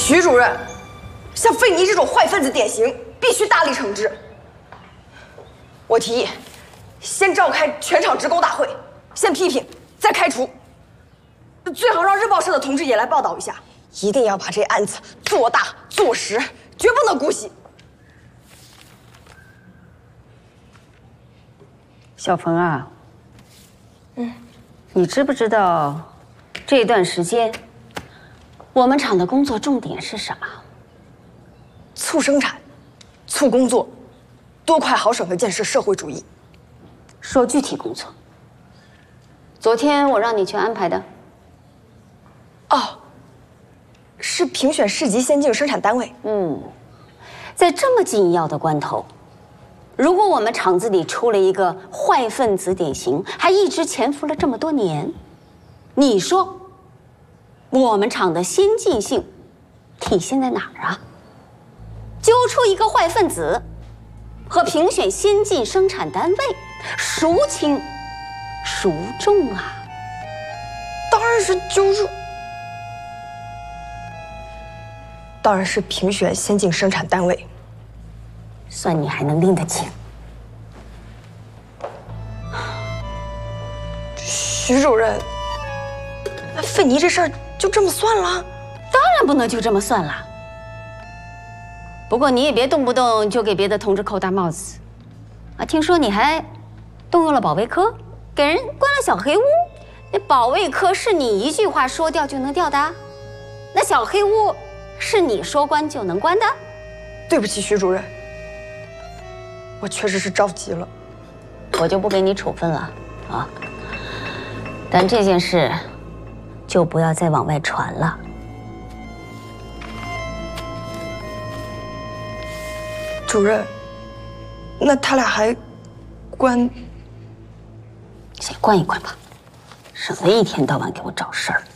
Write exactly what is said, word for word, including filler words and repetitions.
徐主任，像费尼这种坏分子典型，必须大力惩治。我提议，先召开全场职工大会，先批评，再开除。最好让日报社的同志也来报道一下，一定要把这案子做大做实，绝不能姑息。 小冯啊，嗯，你知不知道这段时间我们厂的工作重点是什么？ 促生产，促工作，多快好省的建设社会主义。 说具体工作。昨天我让你去安排的。 哦，是评选市级先进生产单位。 嗯，在这么紧要的关头，如果我们厂子里出了一个坏分子典型，还一直潜伏了这么多年，你说我们厂的先进性体现在哪儿啊？揪出一个坏分子和评选先进生产单位，孰轻孰重啊？ 当然是揪出，当然是评选先进生产单位。 算你还能拎得清。 徐主任，那费尼这事儿就这么算了？ 当然不能就这么算了。不过你也别动不动就给别的同志扣大帽子，啊，听说你还动用了保卫科，给人关了小黑屋。那保卫科是你一句话说调就能调的，那小黑屋是你说关就能关的。 对不起，徐主任。我确实是着急了， 我就不给你处分了啊。但这件事就不要再往外传了。 主任，那他俩还关？ 先关一关吧，省得一天到晚给我找事儿。